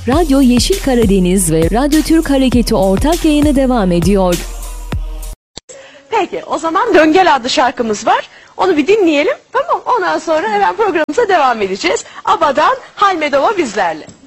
Radyo Yeşil Karadeniz ve Radyo Türk Hareketi ortak yayını devam ediyor. Peki, o zaman Döngel adlı şarkımız var. Onu bir dinleyelim, tamam. Ondan sonra hemen programımıza devam edeceğiz. ABBA'dan Halmedova bizlerle.